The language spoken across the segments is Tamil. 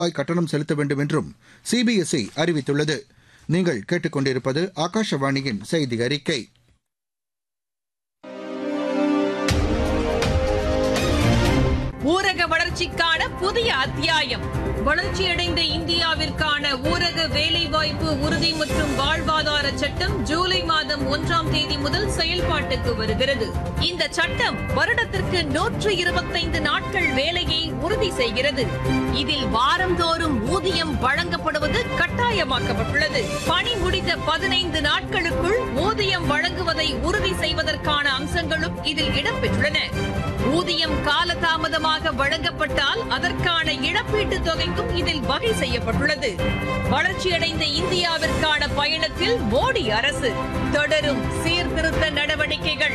கட்டணம் செலுத்த வேண்டும் என்றும் சிபிஎஸ்இ அறிவித்துள்ளது. நீங்கள் கேட்டுக்கொண்டிருப்பது ஆகாஷவாணியின் செய்தி அறிக்கை. ஊரக வளர்ச்சிக்கான புதிய அத்தியாயம். வளர்ச்சியடைந்த இந்தியாவிற்கான ஊரக வேலைவாய்ப்பு உறுதி மற்றும் வாழ்வாதார சட்டம் ஜூலை மாதம் 1ஆம் தேதி முதல் செயல்பாட்டுக்கு வருகிறது. இந்த சட்டம் வருடத்திற்கு 125 நாட்கள் வேலையை உறுதி செய்கிறது. இதில் வாரந்தோறும் ஊதியம் வழங்கப்படுவது கட்டாயமாக்கப்பட்டுள்ளது. பணி முடிந்த 15 நாட்களுக்குள் ஊதியம் வழங்குவதை உறுதி செய்வதற்கான அம்சங்களும் இதில் இடம்பெற்றுள்ளன. ஊதியம் காலதாமதமாக வழங்கப்பட்டால் அதற்கான இழப்பீட்டுத் தொகைக்கும் இதில் வகை செய்யப்பட்டுள்ளது. வளர்ச்சியடைந்த இந்தியாவிற்கான பயணத்தில் மோடி அரசு தொடரும் சீர்திருத்த நடவடிக்கைகள்.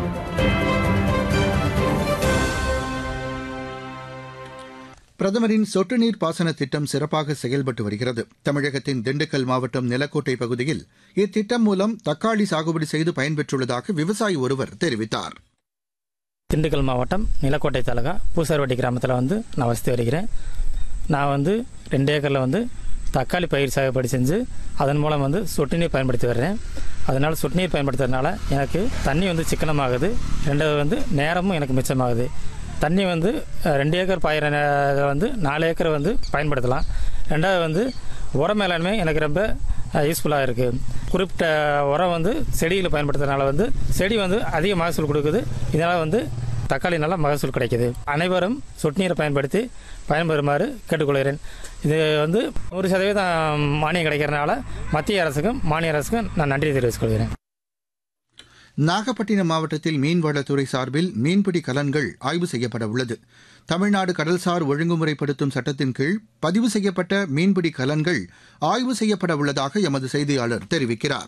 பிரதமரின் சொட்டு நீர் பாசன திட்டம் சிறப்பாக செயல்பட்டு வருகிறது. தமிழகத்தின் திண்டுக்கல் மாவட்டம் நிலக்கோட்டை பகுதியில் இத்திட்டம் மூலம் தக்காளி சாகுபடி செய்து பயன்பெற்றுள்ளதாக விவசாயி ஒருவர் தெரிவித்தார். திண்டுக்கல் மாவட்டம் நிலக்கோட்டை தாலுகா பூசார்வட்டி கிராமத்தில் நான் வசித்து வருகிறேன். நான் 2 ஏக்கரில் தக்காளி பயிர் சாகுபடி செஞ்சு அதன் மூலம் சொட்டு நீர் பயன்படுத்தி வர்றேன். அதனால் சொட்டு நீர் பயன்படுத்துறதுனால எனக்கு தண்ணி சிக்கனமாகுது. ரெண்டாவது நேரமும் எனக்கு மிச்சமாகுது. தண்ணி 2 ஏக்கர் பாயிற 4 ஏக்கர் பயன்படுத்தலாம். ரெண்டாவது உர மேலாண்மை எனக்கு ரொம்ப யூஸ்ஃபுல்லாக இருக்குது. குறிப்பிட்ட உரம் செடியில் பயன்படுத்துறதுனால செடி அதிக மகசூல் கொடுக்குது. இதனால் தக்காளி நல்லா மகசூல் கிடைக்குது. அனைவரும் சொட்டு நீரை பயன்படுத்தி பயன்பெறுமாறு கேட்டுக்கொள்கிறேன். இது 100% மானியம் கிடைக்கிறதுனால மத்திய அரசுக்கும் மாநில அரசுக்கும் நான் நன்றி தெரிவித்துக் கொள்கிறேன். நாகப்பட்டினம் மாவட்டத்தில் மீன்வளத்துறை சார்பில் மீன்பிடி கலன்கள் ஆய்வு செய்யப்பட உள்ளது. தமிழ்நாடு கடல்சார் ஒழுங்குமுறைப்படுத்தும் சட்டத்தின் கீழ் பதிவு செய்யப்பட்ட மீன்பிடி கலன்கள் ஆய்வு செய்யப்பட உள்ளதாக எமது செய்தியாளர் தெரிவிக்கிறார்.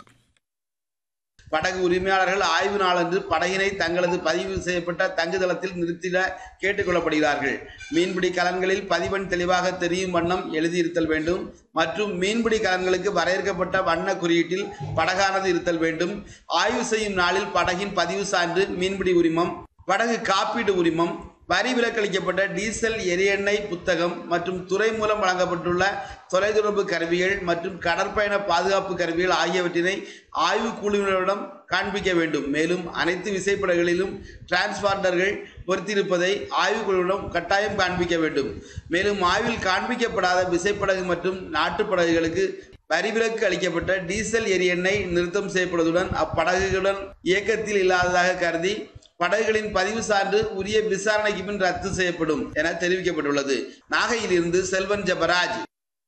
படகு உரிமையாளர்கள் ஆய்வு நாளன்று படகினை தங்களது பதிவு செய்யப்பட்ட தங்குதளத்தில் நிறுத்திட கேட்டுக் கொள்ளப்படுகிறார்கள். மீன்பிடி கலன்களில் பதிவெண் தெளிவாக தெரியும் வண்ணம் எழுதியிருத்தல் வேண்டும் மற்றும் மீன்பிடி கலன்களுக்கு வரையறுக்கப்பட்ட வண்ண குறியீட்டில் படகானது இருத்தல் வேண்டும். ஆய்வு செய்யும் நாளில் படகின் பதிவு சான்று, மீன்பிடி உரிமம், படகு காப்பீடு உரிமம், வரி விலக்களிக்கப்பட்ட டீசல் எரியெண்ணெய் புத்தகம் மற்றும் துறை மூலம் வழங்கப்பட்டுள்ள தொலைத்தொடர்பு கருவிகள் மற்றும் கடற்பயண பாதுகாப்பு கருவிகள் ஆகியவற்றினை ஆய்வு குழுவினரிடம் காண்பிக்க வேண்டும். மேலும் அனைத்து விசைப்படகுகளிலும் டிரான்ஸ்பாண்டர்கள் பொருத்தியிருப்பதை ஆய்வுக்குழுவிடம் கட்டாயம் காண்பிக்க வேண்டும். மேலும் ஆய்வில் காண்பிக்கப்படாத விசைப்படகு மற்றும் நாட்டுப்படகுகளுக்கு வரிவிலக்கு அளிக்கப்பட்ட டீசல் எரியெண்ணெய் நிறுத்தம் செய்யப்படுவதுடன் அப்படகுகளுடன் இயக்கத்தில் இல்லாததாக கருதி படகுகளின் பதிவு சான்று உரிய விசாரணைக்கு பின் ரத்து செய்யப்படும் என தெரிவிக்கப்பட்டுள்ளது. நாகையிலிருந்து செல்வன் ஜபராஜ்.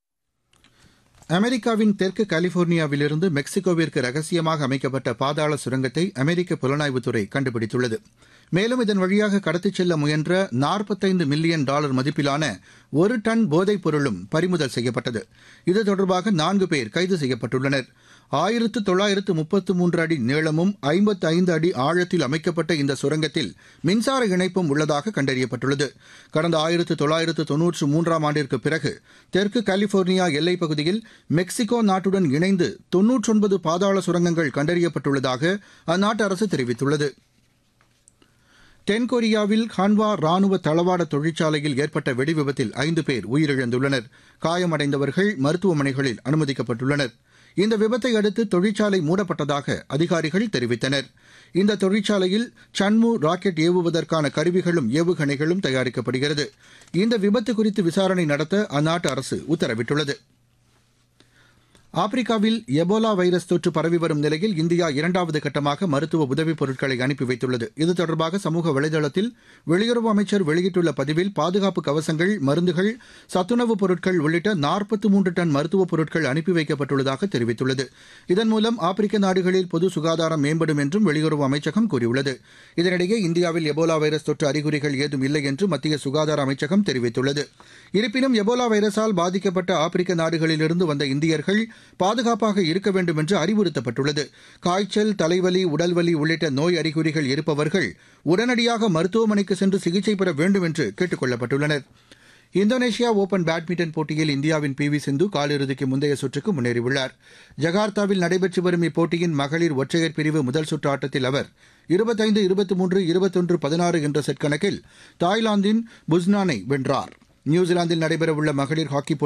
அமெரிக்காவின் தெற்கு கலிபோர்னியாவிலிருந்து மெக்சிகோவிற்கு ரகசியமாக அமைக்கப்பட்ட பாதாள சுரங்கத்தை அமெரிக்க புலனாய்வுத்துறை கண்டுபிடித்துள்ளது. மேலும் இதன் வழியாக கடத்திச் செல்ல முயன்ற $45 மில்லியன் மதிப்பிலான 1 டன் போதைப் பொருளும் பறிமுதல் செய்யப்பட்டது. இது தொடர்பாக 4 பேர் கைது செய்யப்பட்டுள்ளனர். 1933 அடி நீளமும் 55 அடி ஆழத்தில் அமைக்கப்பட்ட இந்த சுரங்கத்தில் மின்சார இணைப்பும் உள்ளதாக கண்டறியப்பட்டுள்ளது. கடந்த 1993ஆம் ஆண்டிற்கு பிறகு தெற்கு கலிபோர்னியா எல்லைப் பகுதியில் மெக்சிகோ நாட்டுடன் இணைந்து 99 பாதாள சுரங்கங்கள் கண்டறியப்பட்டுள்ளதாக அந்நாட்டு அரசு தெரிவித்துள்ளது. தென்கொரியாவில் ஹான்வா ராணுவ தளவாட தொழிற்சாலையில் ஏற்பட்ட வெடிவிபத்தில் 5 பேர் உயிரிழந்துள்ளனர். காயமடைந்தவர்கள் மருத்துவமனைகளில் அனுமதிக்கப்பட்டுள்ளனர். இந்த விபத்தை அடுத்து தொழிற்சாலை மூடப்பட்டதாக அதிகாரிகள் தெரிவித்தனர். இந்த தொழிற்சாலையில் சன்மு ராக்கெட் ஏவுவதற்கான கருவிகளும் ஏவுகணைகளும் தயாரிக்கப்படுகிறது. இந்த விபத்து குறித்து விசாரணை நடத்த அந்நாட்டு அரசு உத்தரவிட்டுள்ளது. ஆப்பிரிக்காவில் எபோலா வைரஸ் தொற்று பரவி வரும் நிலையில் இந்தியா 2வது கட்டமாக மருத்துவ உதவிப் பொருட்களை அனுப்பி வைத்துள்ளது. இது தொடர்பாக சமூக வலைதளத்தில் வெளியுறவு அமைச்சர் வெளியிட்டுள்ள பதிவில் பாதுகாப்பு கவசங்கள், மருந்துகள், சத்துணவுப் பொருட்கள் உள்ளிட்ட 43 டன் மருத்துவப் பொருட்கள் அனுப்பி வைக்கப்பட்டுள்ளதாக தெரிவித்துள்ளது. இதன் மூலம் ஆப்பிரிக்க நாடுகளில் பொது சுகாதாரம் மேம்படும் என்றும் வெளியுறவு அமைச்சகம் கூறியுள்ளது. இதனிடையே இந்தியாவில் எபோலா வைரஸ் தொற்று அறிகுறிகள் ஏதும் இல்லை என்று மத்திய சுகாதார அமைச்சகம் தெரிவித்துள்ளது. இருப்பினும் எபோலா வைரஸால் பாதிக்கப்பட்ட ஆப்பிரிக்க நாடுகளிலிருந்து வந்த இந்தியர்கள் பாதுகாப்பாக இருக்க வேண்டும் என்று அறிவுறுத்தப்பட்டுள்ளது. காய்ச்சல், தலைவலி, உடல்வலி உள்ளிட்ட நோய் அறிகுறிகள் இருப்பவர்கள் உடனடியாக மருத்துவமனைக்கு சென்று சிகிச்சை பெற வேண்டும் என்று கேட்டுக் கொள்ளப்பட்டுள்ளனர். இந்தோனேஷியா ஓபன் பேட்மிண்டன் போட்டியில் இந்தியாவின் பி.வி. சிந்து காலிறுதிக்கு முந்தைய சுற்றுக்கு முன்னேறியுள்ளார். ஜகார்த்தாவில் நடைபெற்று வரும் இப்போட்டியின் மகளிர் ஒற்றையர் பிரிவு முதல் சுற்று ஆட்டத்தில் அவர் 25-23, 21-16 என்ற செட் கணக்கில் தாய்லாந்தின் புஸ்னானை வென்றார். நியூசிலாந்தில் நடைபெறவுள்ள மகளிர் ஹாக்கி